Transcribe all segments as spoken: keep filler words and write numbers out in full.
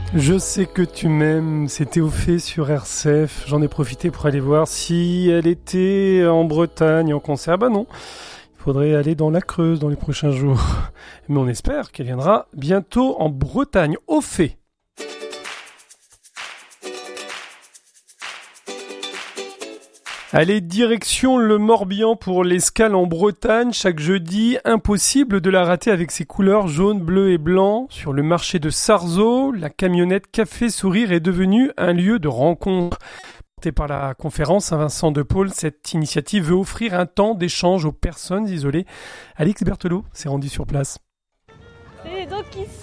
Je sais que tu m'aimes, c'est Théophée sur R C F. J'en ai profité pour aller voir si elle était en Bretagne en concert. Bah non, il faudrait aller dans la Creuse dans les prochains jours. Mais on espère qu'elle viendra bientôt en Bretagne. Au fait. Allez, direction le Morbihan pour l'escale en Bretagne. Chaque jeudi, impossible de la rater avec ses couleurs jaune, bleu et blanc. Sur le marché de Sarzeau, la camionnette Café Sourire est devenue un lieu de rencontre. Portée par la conférence Saint-Vincent-de-Paul, cette initiative veut offrir un temps d'échange aux personnes isolées. Alix Berthelot s'est rendu sur place. Et donc ici...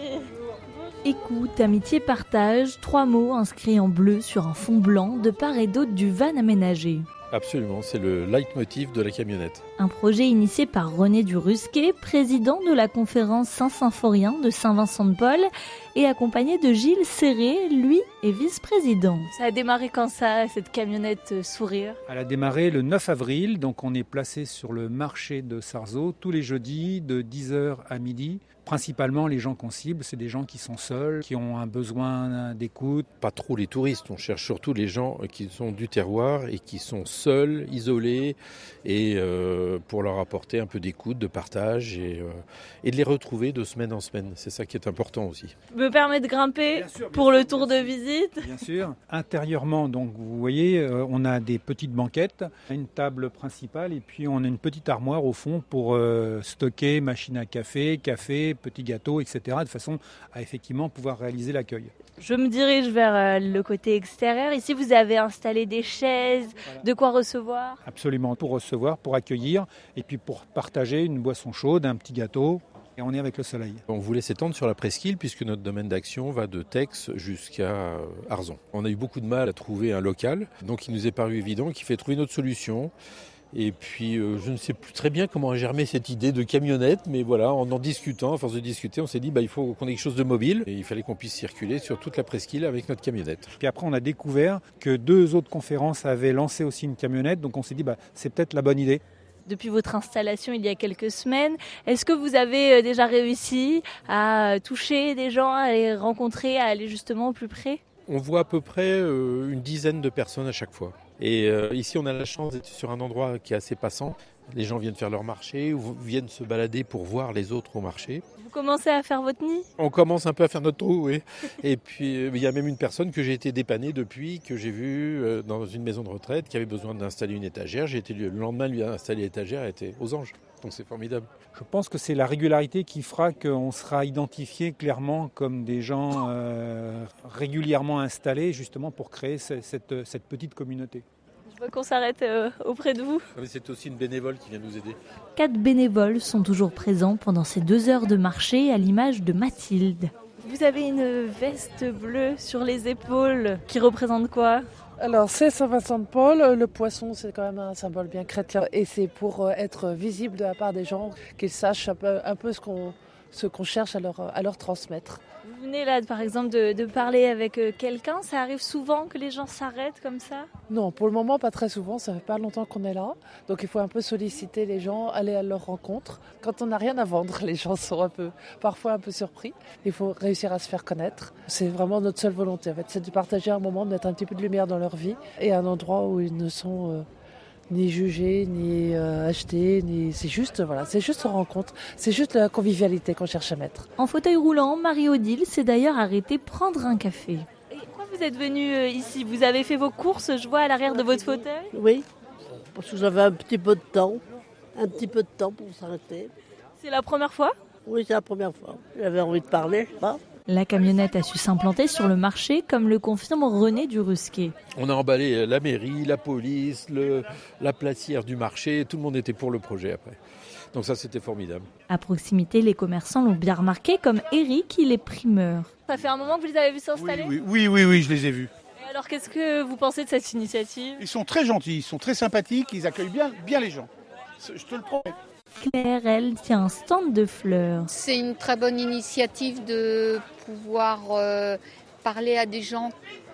Écoute, amitié, partage, trois mots inscrits en bleu sur un fond blanc de part et d'autre du van aménagé. Absolument, c'est le leitmotiv de la camionnette. Un projet initié par René Durusquet, président de la conférence Saint-Symphorien de Saint-Vincent-de-Paul et accompagné de Gilles Serré, lui est vice-président. Ça a démarré quand ça, cette camionnette Sourire ? Elle a démarré le neuf avril, donc on est placé sur le marché de Sarzeau tous les jeudis de dix heures à midi. Principalement, les gens qu'on cible, c'est des gens qui sont seuls, qui ont un besoin d'écoute. Pas trop les touristes, on cherche surtout les gens qui sont du terroir et qui sont seuls, isolés, et euh, pour leur apporter un peu d'écoute, de partage, et, euh, et de les retrouver de semaine en semaine. C'est ça qui est important aussi. Me permet de grimper bien sûr, bien pour sûr, le tour de visite. Bien sûr. Intérieurement, donc vous voyez, euh, on a des petites banquettes, une table principale, et puis on a une petite armoire au fond pour euh, stocker machine à café, café, petits gâteaux, et cetera, de façon à effectivement pouvoir réaliser l'accueil. Je me dirige vers euh, le côté extérieur. Ici, vous avez installé des chaises, voilà. De quoi recevoir ? Absolument, pour recevoir, pour accueillir, et puis pour partager une boisson chaude, un petit gâteau. Et on est avec le soleil. On voulait s'étendre sur la presqu'île puisque notre domaine d'action va de Tex jusqu'à Arzon. On a eu beaucoup de mal à trouver un local, donc il nous est paru évident qu'il fallait trouver une autre solution. Et puis, euh, je ne sais plus très bien comment a germé cette idée de camionnette, mais voilà, en en discutant, à force de discuter, on s'est dit bah, il faut qu'on ait quelque chose de mobile. Et il fallait qu'on puisse circuler sur toute la presqu'île avec notre camionnette. Puis après, on a découvert que deux autres conférences avaient lancé aussi une camionnette, donc on s'est dit bah, c'est peut-être la bonne idée. Depuis votre installation il y a quelques semaines, est-ce que vous avez déjà réussi à toucher des gens, à les rencontrer, à aller justement au plus près ? On voit à peu près euh, une dizaine de personnes à chaque fois. Et euh, ici, on a la chance d'être sur un endroit qui est assez passant. Les gens viennent faire leur marché ou viennent se balader pour voir les autres au marché. Vous commencez à faire votre nid ? On commence un peu à faire notre trou, oui. Et puis, il y a même une personne que j'ai été dépanner depuis, que j'ai vue euh, dans une maison de retraite, qui avait besoin d'installer une étagère. J'ai été le lendemain lui installer l'étagère, elle était aux anges. Donc c'est formidable. Je pense que c'est la régularité qui fera qu'on sera identifié clairement comme des gens euh, régulièrement installés, justement pour créer cette, cette, cette petite communauté. Je vois qu'on s'arrête euh, auprès de vous. Mais c'est aussi une bénévole qui vient nous aider. Quatre bénévoles sont toujours présents pendant ces deux heures de marché, à l'image de Mathilde. Vous avez une veste bleue sur les épaules qui représente quoi ? Alors c'est Saint-Vincent-de-Paul, le poisson c'est quand même un symbole bien chrétien et c'est pour être visible de la part des gens, qu'ils sachent un peu, un peu ce qu'on, ce qu'on cherche à leur, à leur transmettre. Vous venez là par exemple de, de parler avec quelqu'un, ça arrive souvent que les gens s'arrêtent comme ça ? Non, pour le moment pas très souvent, ça fait pas longtemps qu'on est là, donc il faut un peu solliciter les gens, aller à leur rencontre. Quand on n'a rien à vendre, les gens sont un peu, parfois un peu surpris, il faut réussir à se faire connaître. C'est vraiment notre seule volonté en fait, c'est de partager un moment, de mettre un petit peu de lumière dans leur vie et un endroit où ils ne sont... Euh, ni jugé, ni euh, acheté, ni... c'est juste voilà, c'est juste une rencontre, c'est juste la convivialité qu'on cherche à mettre. En fauteuil roulant, Marie-Odile s'est d'ailleurs arrêtée prendre un café. Et pourquoi vous êtes venue euh, ici ? Vous avez fait vos courses, je vois, à l'arrière de votre fauteuil ? Oui, parce que j'avais un petit peu de temps, un petit peu de temps pour s'arrêter. C'est la première fois ? Oui, c'est la première fois. J'avais envie de parler, je sais pas. La camionnette a su s'implanter sur le marché, comme le confirme René Durusquet. On a emballé la mairie, la police, le, la placière du marché, tout le monde était pour le projet après. Donc ça, c'était formidable. À proximité, les commerçants l'ont bien remarqué, comme Eric, il est primeur. Ça fait un moment que vous les avez vus s'installer ? Oui, oui, oui, oui, oui, je les ai vus. Et alors, qu'est-ce que vous pensez de cette initiative ? Ils sont très gentils, ils sont très sympathiques, ils accueillent bien, bien les gens. Je te le promets. Claire, elle, tient un stand de fleurs. C'est une très bonne initiative de pouvoir euh, parler à des gens qui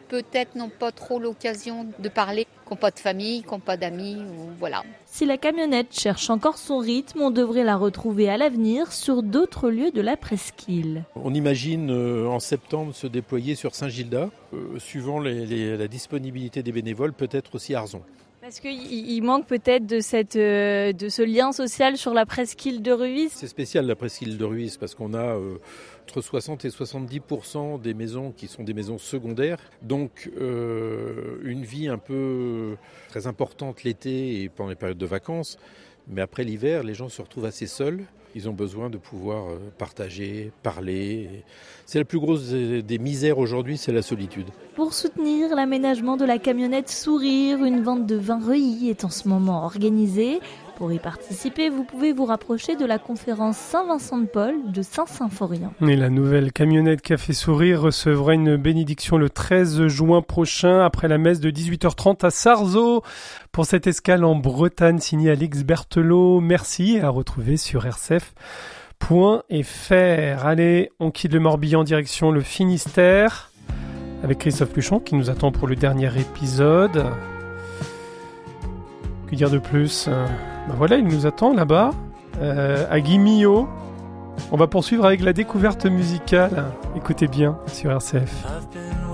peut-être n'ont pas trop l'occasion de parler, qui n'ont pas de famille, qui n'ont pas d'amis, ou voilà. Si la camionnette cherche encore son rythme, on devrait la retrouver à l'avenir sur d'autres lieux de la presqu'île. On imagine euh, en septembre se déployer sur Saint-Gildas, euh, suivant les, les, la disponibilité des bénévoles, peut-être aussi Arzon. Parce qu'il il manque peut-être de, cette, euh, de ce lien social sur la presqu'île de Ruisse. C'est spécial la presqu'île de Ruisse parce qu'on a euh, entre soixante et soixante-dix pour cent des maisons qui sont des maisons secondaires. Donc euh, une vie un peu très importante l'été et pendant les périodes de vacances. Mais après l'hiver, les gens se retrouvent assez seuls. Ils ont besoin de pouvoir partager, parler. C'est la plus grosse des misères aujourd'hui, c'est la solitude. Pour soutenir l'aménagement de la camionnette Sourire, une vente de vin reillis est en ce moment organisée. Pour y participer, vous pouvez vous rapprocher de la conférence Saint-Vincent-de-Paul de Saint-Symphorien. Et la nouvelle camionnette Café Sourire recevra une bénédiction le treize juin prochain après la messe de dix-huit heures trente à Sarzeau. Pour cette escale en Bretagne signée Alix Berthelot, merci et à retrouver sur r c f point f r. Allez, on quitte le Morbihan direction le Finistère avec Christophe Luchon qui nous attend pour le dernier épisode. Que dire de plus ? Ben voilà, il nous attend là-bas, euh, à Guimillot. On va poursuivre avec la découverte musicale. Écoutez bien sur R C F.